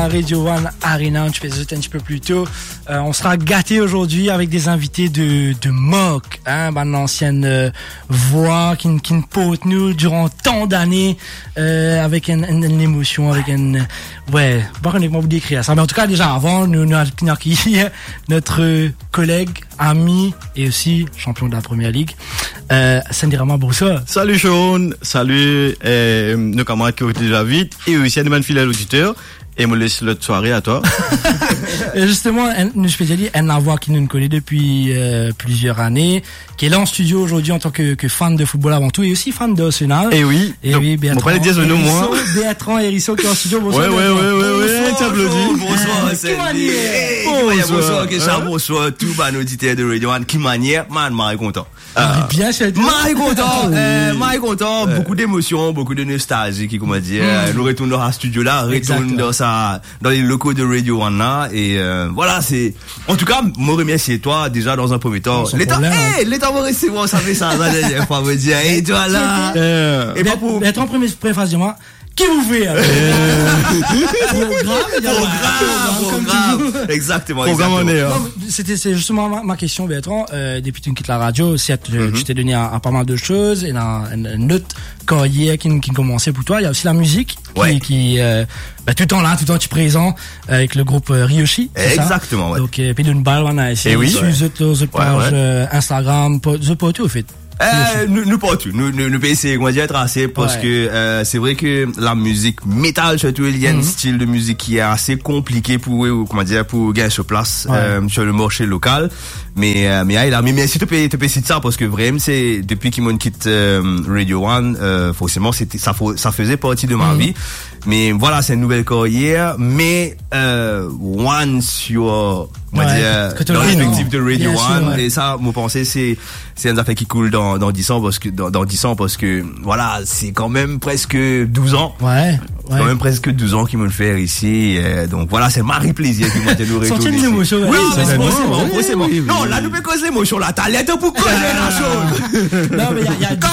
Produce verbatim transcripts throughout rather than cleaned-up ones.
la Radio One Arena, tu fais un petit peu plus tôt. Euh, on sera gâtés aujourd'hui avec des invités de, de Mock, hein, bah, une ancienne euh, voix qui, qui nous porte nous durant tant d'années, euh, avec une, une, une émotion, avec une, ouais, pas qu'on est comment vous décrire ça, mais en tout cas, déjà avant, nous, nous avons accueilli notre collègue, ami, et aussi champion de la Première Ligue, euh, Sandy Rama Broussa. Salut Sean, salut, euh, nos camarades qui ont été déjà vite, et aussi à des fidèles auditeurs. Et me laisse l'autre soirée à toi. Et justement, nous spécialiste, un avoir qui nous connaît depuis euh, plusieurs années, qui est là en studio aujourd'hui en tant que, que fan de football avant tout, et aussi fan d'Arsenal. Et oui. Et donc, oui, Bertrand. On va pas dire ce nom, moi. Bertrand Hérisson qui est en studio. Bonsoir. Ouais, ouais, ouais, ouais, ouais, t'applaudis. Bonsoir, c'est Bonsoir, bonsoir, Kécha, bonsoir, tout ban auditeur de Radio One. Qui manière, man, moi, content. Ah, bien, c'est moi, content, euh, moi, content, beaucoup d'émotions, beaucoup de nostalgie, qui, comment dire, nous retournons dans ce studio-là, retournons dans ça, dans les locaux de Radio One là, et euh, voilà, c'est, en tout cas, me remercier toi, déjà, dans un premier temps. L'état, eh, l'état me recevoir, ça fait ça, la dernière fois, me dire, et toi là, euh, et pas pour, être en première préface de moi, qui vous fait, euh, programme, programme, exactement, programme, c'était, c'est justement ma, ma question, Bertrand, euh, depuis que tu quittes la radio, certes, mm-hmm. tu t'es donné à, à pas mal de choses, et dans une autre carrière qui, qui commençait pour toi, il y a aussi la musique, ouais. qui, qui euh, bah, tout le temps là, tout le temps tu es présent, avec le groupe euh, Ryoshi. Exactement, ça ouais. Donc, euh, puis d'une balle, on a essayé, et oui, sur ouais. les autres pages, ouais, ouais. Euh, Instagram, The Potu, au fait. Euh, nous, nous pas tout. Nous, nous, nous essayer, on va dire, tracer parce ouais. que, euh, c'est vrai que la musique métal, surtout, il y a mm-hmm. un style de musique qui est assez compliqué pour, comment dire, pour gagner sur place, ouais. euh, sur le marché local. Mais, euh, mais, là, mais, mais si tu peux, tu peux citer ça parce que vraiment, c'est, depuis qu'ils m'ont quitté, euh, Radio One, euh, forcément, c'était, ça, ça faisait partie de ma mm-hmm. vie. Mais voilà, c'est une nouvelle carrière, mais, euh, one sur, on va ouais, dire, dans l'effectif de Radio One, sûr, ouais. et ça, mon pensée, c'est, c'est une affaire qui coule dans, dans dix ans parce que, dans, dans dix ans parce que, voilà, c'est quand même presque douze ans. Ouais. Ouais. C'est quand même presque douze ans qu'ils me le faire ici, euh, donc voilà, c'est Marie plaisir qui m'a tenu retourner. Sorti une émotion. Oui, mais c'est forcément, forcément. Non, là, nous peut causer l'émotion, là, t'as l'air pour causer la chose. Non, mais il y a, y a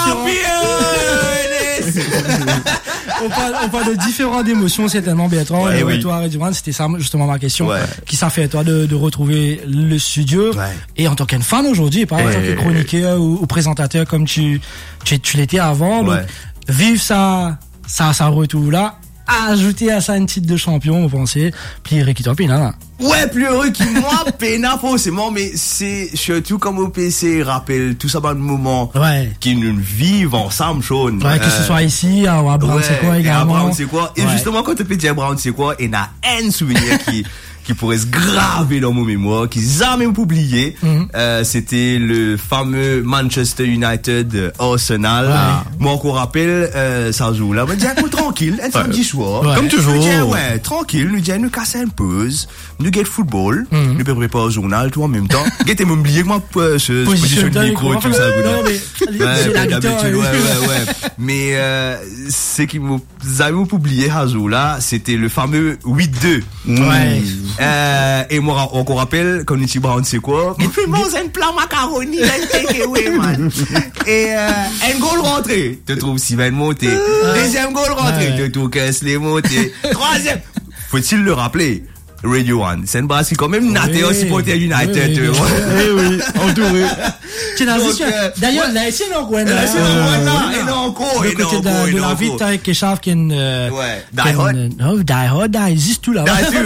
on, parle, on parle de différentes émotions certainement, Bertrand. Ouais, et oui. Toi, Radio One, c'était ça justement ma question. Ouais. Qui ça fait toi de, de retrouver le studio, ouais. et en tant qu'un fan aujourd'hui, pas en tant que chroniqueur ou, ou présentateur comme tu, tu, tu l'étais avant. Ouais. Donc, vivre ça, ça, ça retour là. Ajouter à ça une titre de champion, vous pensez, puis Ricky Topin, hein. Ouais, plus heureux que moi, pena forcément, mais c'est surtout comme au P C, rappelle tout ça dans le moment, ouais. qui nous vivent ensemble, Sean. Ouais, euh, que ce soit ici, à Brown, ouais, c'est quoi également. À Brown, c'est quoi. Et ouais. justement, quand tu peux dire Brown, c'est quoi, il y a un souvenir qui, qui pourrait se graver dans mon mémoire, qui jamais oublié. Mm-hmm. Euh, c'était le fameux Manchester United Arsenal. Ouais. Moi, encore rappelle, euh, ça joue là. On me dit, écoute, tranquille, un samedi soir. Ouais. Comme toujours. Nous dit, ouais, tranquille, nous dit, nous casser une pause, nous get football, mm-hmm. nous préparer au journal, tout en même temps. Get m'oublier que moi, ce, position de micro, tout ça, non, mais, ouais, d'habitude, ouais, ouais, ouais. Mais, euh, c'est qui m'a oublié, à jour là, c'était le fameux huit deux. Ouais. Euh, et moi, on encore rappelle, comme Nichi Brown, c'est quoi? Et puis, bon, c'est un plat macaroni, un takeaway, man. Et, euh, un goal rentré, te trouves Steven monté. Deuxième goal rentré, te trouves Kessler monté. Troisième, faut-il le rappeler? Radio One, c'est une base qui quand même naté au supporter United. Oui, oui, entouré. Tu n'as pas d'ailleurs, là, c'est non, quoi, là, c'est non, et non, encore, et non, encore, de la vie, t'as avec Kechav qui est une, ouais, Die Hard. Non, Die Hard, Die existe tout là.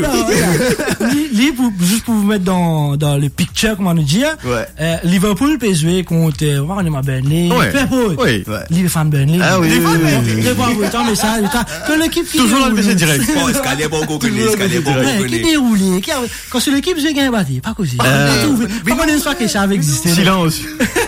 Die Hard, juste pour vous mettre dans, dans le picture, comment nous dire. Ouais. Liverpool peut jouer contre, on va ma Burnley. Oui. Oui. Liverpool fan Burnley. Ah oui. Les fan Burnley. Mais ça, que l'équipe qui. Toujours dans le P C direct. Bon, escalier bon, qu'on connaît, escalier bon, qu'on connaît. Déroulé. Quand c'est l'équipe, j'ai gagné battu. Pas cosy. Comment une fois que ça avait existé. Silence.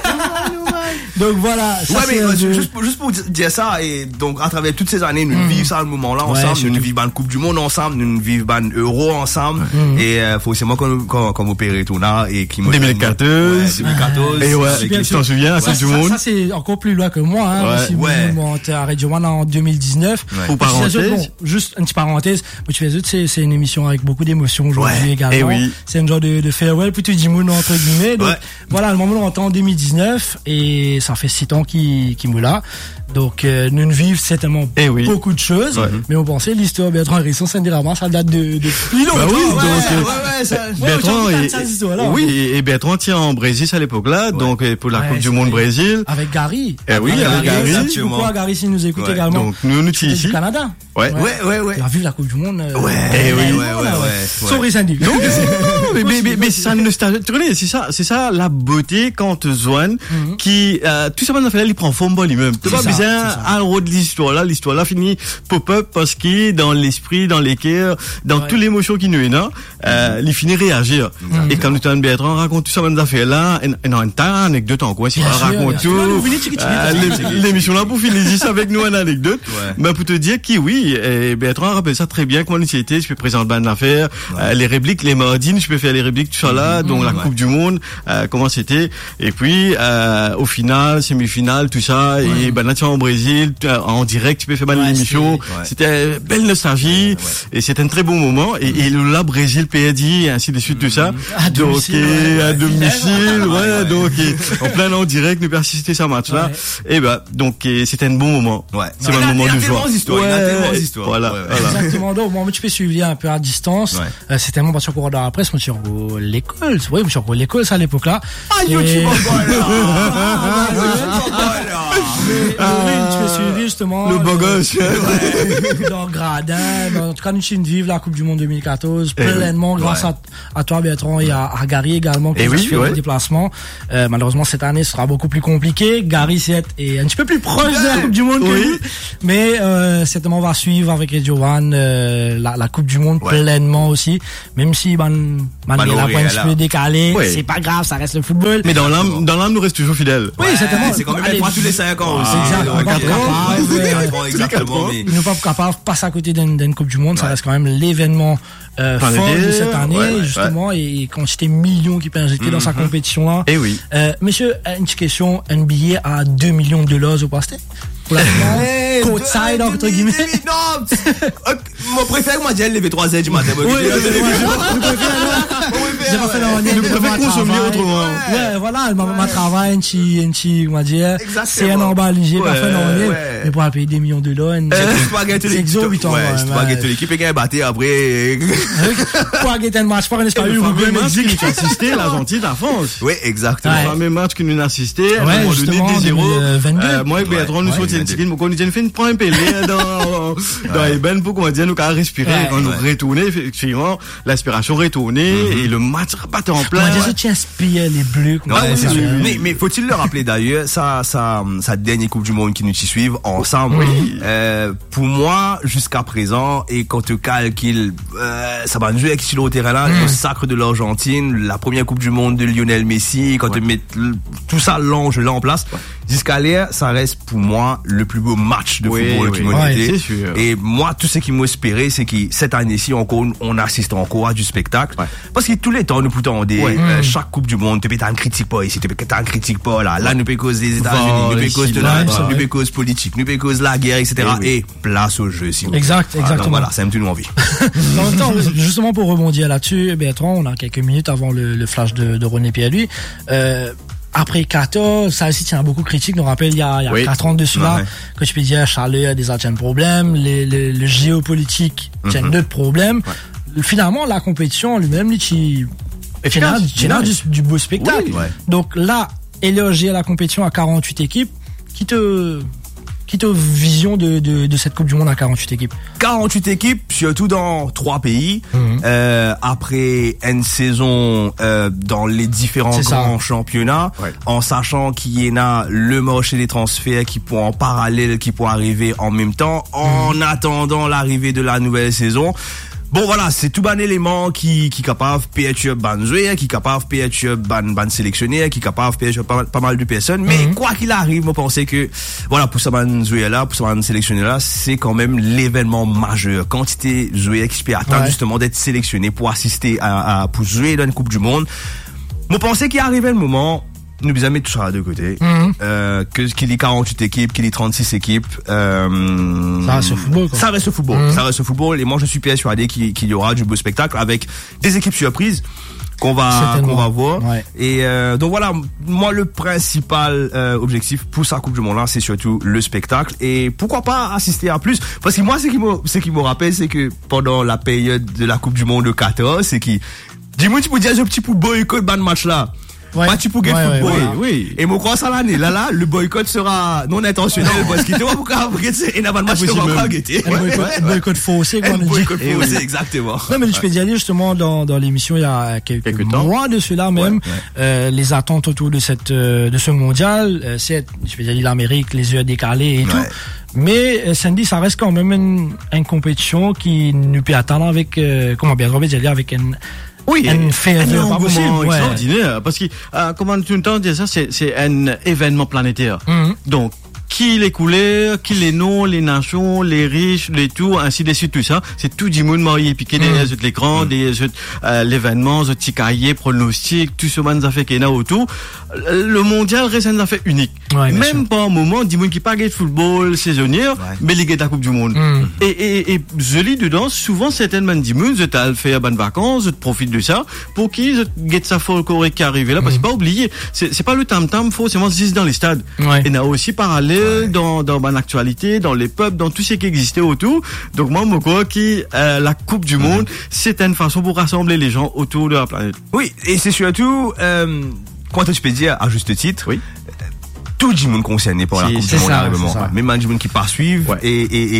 Donc voilà. Ça, ouais, mais euh, juste, pour, juste pour dire ça, et donc à travers toutes ces années, nous mm. vivons ça, le moment-là ensemble, ouais, nous vivons la Coupe du Monde ensemble, nous vivons l'Euro ensemble, mm. et euh, forcément quand quand quand vous payez tout là et qui deux mille quatorze, deux mille quatorze, et ouais, tu t'en souviens, c'est tout le monde. Ça c'est encore plus loin que moi, hein. Ouais. Si vous montez à Radio One en deux mille dix-neuf. Ou parenthèse. Juste une petite parenthèse. Tu fais c'est c'est une émission avec beaucoup d'émotions aujourd'hui également. C'est un genre de de farewell pour tout le monde entre guillemets. Donc voilà, le moment où on entend en deux mille dix-neuf et ça fait sept ans qu'il, qu'il me là. Donc, euh, nous ne vivons certainement eh oui. beaucoup de choses, ouais. mais on pensait l'histoire Bertrand Hérisson, Saint-Diramas, ça date de, de plus longtemps. Bah oui, ouais, donc, ouais, ouais, ouais, ça, Bertrand, ouais, et, ça, histoire, là, oui, ouais. et, et Bertrand tient en Brésil à l'époque-là, ouais. donc, pour la ouais, Coupe du Monde vrai. Brésil. Avec Gary. Eh oui, avec Gary. Merci beaucoup à Gary s'il nous écoute ouais. également. Donc, nous, nous, ici. Du Canada. Ouais. Ouais, ouais, ouais. Il a vu la Coupe du Monde. Euh, ouais, eh oui, ouais, ouais, ouais. Sorry, Sandy. Donc, mais, mais, mais, mais, ça ne, tu connais, c'est ça, c'est ça, la beauté quand Zwan, mm-hmm. qui, euh, tout ça, maintenant, il prend forme, bon, lui-même. C'est pas bizarre, à l'eau de l'histoire, là, l'histoire, là, finit pop-up parce qu'il, dans l'esprit, dans les cœurs, dans ouais. toute l'émotion qui nous est là, euh, il finit réagir. Mm-hmm. Et quand nous t'en Bertrand raconte tout ça, maintenant, affaire là, et dans une anecdote en quoi, si on raconte tout, l'émission là, pour finir juste avec nous, une anecdote, mais pour te dire qui, oui, et Bertrand rappelle ça très bien, comment il était, je peux présenter ban l'affaire, ouais. euh, les répliques, les mardines, je peux faire les répliques, tout ça là, mmh, donc mmh, la ouais. Coupe du Monde, euh, comment c'était, et puis, euh, au final, semi-finale, tout ça, ouais. et ben là, tu es en Brésil, en direct, tu peux faire ban ouais, l'émission, ouais. c'était belle nostalgie, ouais, ouais. et c'était un très bon moment, et, et là, Brésil, P S G, et ainsi de suite, mmh. tout ça, à donc, domicile, et, ouais, à ouais, domicile, ouais, ouais, donc, et, en plein en direct, nous persister ce match-là, ouais. et ben, donc, et, c'était un bon moment, ouais. c'est un moment de joie. Voilà, voilà. Exactement. Donc, moi, tu peux suivre un peu à distance. Ouais. Euh, c'était mon passion courant dans la presse. Moi, je suis en l'école. Oui, je suis en l'école, ça, à l'époque-là. Ah, YouTube, oui, tu peux suivre, justement. Le beau gosse. Dans le gradin. En tout cas, nous, tu vives la Coupe du Monde deux mille quatorze pleinement grâce à, à toi, Bertrand, et à, à Gary également, qui a oui, fait ouais. le déplacement. Euh, malheureusement, cette année, ce sera beaucoup plus compliqué. Gary, c'est est un petit peu plus proche de la Coupe du Monde que oui. nous. Mais, euh, certainement, on va suivre avec Johan, euh, la, la Coupe du Monde ouais. pleinement aussi. Même si, ben, man, il y a la pointe un petit peu décalée. Ouais. C'est pas grave, ça reste le football. Mais dans l'âme, dans l'âme, nous reste toujours fidèles. Oui, ouais, certainement. C'est quand même une fois tous les cinq ans aussi. Exactement. Exactement. Ils ne sont pas capables de passer à côté d'une, d'une Coupe du Monde. Ça reste quand même l'événement, euh, fort de cette année, ouais, ouais, justement, ouais. et quand c'était millions qui peuvent jeter mm-hmm. dans sa compétition-là. Et oui. Euh, monsieur, une petite question, N B A à deux millions de dollars au pastel? Pour la finale, hey, courtside, entre guillemets. Non, mon préféré, moi, j'ai levé trois heures du matin. Oui, j'ai pas fait la manière. Je préfère consommer autrement. Ouais, voilà, ma travail, un petit, un petit, on va dire, c'est un emballage, j'ai pas fait la manière. Mais pour payer des millions de dollars, c'est exorbitant. Ouais, c'est pas gagner l'équipe et gagner battu après. Pour gagner un match, pas un espace le fameux match qui nous a assisté, l'Argentine en France. Oui, exactement. Le fameux match qui nous a assisté, ouais, justement, deux zéro. Moi, Bertrand, nous sommes une qu'on nous a fait une prend un pelé dans, dans les bennes pour qu'on dise nous qu'à respirer, ouais, quand nous ouais. retourner, effectivement, l'aspiration retournée, mm-hmm. et le match rebattait en plein. On dit, tu inspires les bleus. Ouais, ouais, c'est sûr. Mais, mais faut-il le rappeler d'ailleurs, ça, ça, sa dernière Coupe du Monde qui nous y suivent ensemble, oui. euh, pour moi, jusqu'à présent, et quand tu calcules, euh, ça va jouer avec sur le terrain là, mm. le sacre de l'Argentine, la première Coupe du Monde de Lionel Messi, quand ouais. tu mets tout ça, l'ange là en place, ouais. jusqu'à l'air, ça reste pour moi le plus beau match de oui, football oui. de l'humanité. Ouais, et moi, tout ce qui m'espérait, c'est que cette année-ci, encore, on assiste encore à du spectacle. Ouais. Parce que tous les temps, nous pouvons dire, ouais. euh, chaque Coupe du Monde, tu peux t'en critique pas ici, tu peux t'en critique pas là. Là, nous peut cause des États-Unis, nous peut cause de la, nous peut cause politique, nous peut cause la guerre, et cetera. Et, oui. et place au jeu, si vous Exact, voilà, exactement. Donc, voilà, ça me tue nous envie. En même temps, justement, pour rebondir là-dessus, Bertrand, on a quelques minutes avant le, le flash de, de René Pierre-Louis. Euh, Après quatorze, ça aussi tient beaucoup critique. Je me rappelle, il y a, il y a oui. quatre ans dessus là, ouais. que je peux dire, Charles a des certains problèmes, les, les, le géopolitique tient mm-hmm. d'autres problèmes. Ouais. Finalement, la compétition lui-même, il tient du, du beau spectacle. Oui, ouais. Donc là, éloger la compétition à quarante-huit équipes, qui te, qui te vision de, de, de cette Coupe du Monde à quarante-huit équipes? quarante-huit équipes, surtout dans trois pays. Mmh. Euh, après une saison euh, dans les différents C'est grands ça. championnats, ouais. en sachant qu'il y en a le marché des transferts qui pourra en parallèle, qui pourra arriver en même temps, en mmh. attendant l'arrivée de la nouvelle saison. Bon voilà, c'est tout ban élément qui qui capable P H ban joueur, qui capable P H ban ban sélectionnaire, qui capable P H pas, pas mal de personnes, mais mm-hmm. quoi qu'il arrive, moi penser que voilà, pour ça ban joueur là, pour ça ban sélectionnaire là, c'est quand même l'événement majeur. Quantité joueur qui peut attendre ouais. justement d'être sélectionné pour assister à, à pour jouer dans une Coupe du Monde. Moi penser qu'il arrive le moment nous bien mettre tout ça de côté, mm-hmm. euh, que qu'il y ait quarante-huit équipes, qu'il y ait trente-six équipes, euh, ça reste au football, quoi. Ça reste au football, mm-hmm. ça reste au football, et moi je suis persuadé qu'il, qu'il y aura du beau spectacle avec des équipes surprises. qu'on va qu'on va voir. Ouais. Et euh, donc voilà, moi le principal euh, objectif pour sa Coupe du Monde là, c'est surtout le spectacle et pourquoi pas assister à plus. Parce que moi, ce qui me ce qui me rappelle, c'est que pendant la période de la Coupe du Monde de quatorze, c'est qui dis-moi tu peux dire un petit peu boycott ban match là. Ouais. Pas tu peux get Ouais, football. ouais, oui, oui. Et mon croix à l'année, là, là, le boycott sera non intentionnel, parce qu'il te voit pourquoi, et n'a pas le match, tu vas pas guetter. Un boycott, un boycott faussé, quoi, Un on dit. boycott faussé, exactement. Non, mais je peux dire, justement, dans, dans l'émission, il y a quelques, Quelques mois temps. de cela même, Ouais, ouais. Euh, les attentes autour de cette, euh, de ce mondial, euh, c'est, je peux dire, l'Amérique, les yeux décalés et Ouais. tout. Mais, euh, Sandy, ça reste quand même une, une compétition qui nous peut attendre avec, euh, comment bien, on va dire, avec un, Oui, un fait un pas engouement possible, ouais. extraordinaire. Parce que, euh, comment tu entends dire ça, c'est, c'est un événement planétaire. Mhm. Donc, qui les couleurs, qui les noms, les nations, les riches, les tout, ainsi de suite, tout ça, c'est tout du monde marié piqué derrière Mm. l'écran, des euh, l'événement, ce petit cahier, pronostic, tout ce man ça fait qu'il y en a autour. Le mondial reste un affaire unique. Ouais, bien Même sûr. pas un moment, du monde qui pas de football saisonnier, Ouais. mais les gars de la Coupe du Monde. Mm. Et, et, et je lis dedans, souvent certaines man du monde, je t'ai fait à bonnes vacances, je te profite de ça, pour qui je get ça folklorique qui arrive là, parce que pas oublier, c'est, c'est pas le tam-tam, forcément, c'est dans les stades. Ouais. Et il y a aussi parallèle ouais. dans, dans mon actualité, dans les pubs, dans tout ce qui existait autour. Donc moi, je crois que euh, la Coupe du Monde, mm-hmm. c'est une façon pour rassembler les gens autour de la planète. Oui, et c'est surtout, euh, comment tu peux dire, à juste titre, oui. tout le monde concerné par la C'est- Coupe c'est du Monde, ça, arrivement. c'est ça. Même les gens qui poursuivent, Ouais. et, et, et,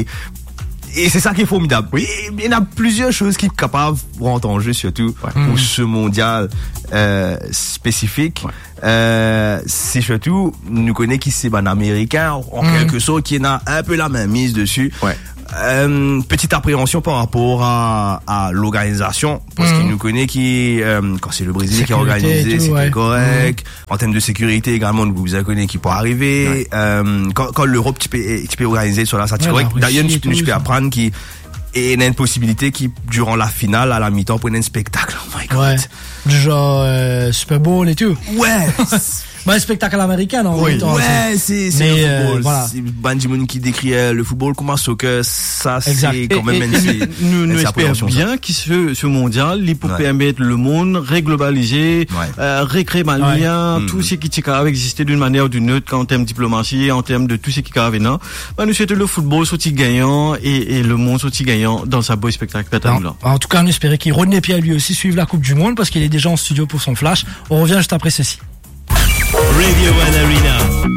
et c'est ça qui est formidable. Oui, il y en a plusieurs choses qui sont capables de rentrer en jeu, surtout Ouais. pour Mm. ce mondial euh, spécifique. Ouais. Euh, c'est surtout, nous connaissons qui c'est un Américain, en Mm. quelque sorte, qui a un peu la main mise dessus. Ouais. Euh, petite appréhension par rapport à, à l'organisation, parce Mhm. qu'il nous connaît qui, euh, quand c'est le Brésil qui a Sécurité et organisé, tout, c'était ouais. correct. En termes de sécurité également, nous vous connaît qui peut arriver. Ouais. Euh, quand, quand l'Europe tu peux, tu peux organiser sur la, ça c'est Ouais, correct. la D'ailleurs, Russie tu et tout, tu peux ça. apprendre qui, et il y a une possibilité qui, durant la finale, à la mi-temps, prenne un spectacle. Oh my God. Ouais. Du genre, euh, Super Bowl et tout. Ouais. Bah, un spectacle américain, en Oui. même temps. Ouais, c'est, c'est Mais, le euh, football. voilà. C'est Benjamin qui décrit euh, le football comme un soccer. Ça, Exact. c'est quand même, Et- même et c'est- nous, nous c'est espérons appréhension, ça. bien que ce, ce mondial, il peut Ouais. permettre le monde réglobaliser, Ouais. euh, recréer un Ouais. lien, Mm. tout ce qui peut exister d'une manière ou d'une autre, en termes de diplomatie, en termes de tout ce qui peut venir. Bah, nous souhaitons le football sorti gagnant et, et le monde sorti gagnant dans sa beau spectacle. En, en tout cas, on espérait qu'il Rodney Pierre lui aussi suive la Coupe du Monde parce qu'il est déjà en studio pour son flash. On revient juste après ceci. Radio One Arena.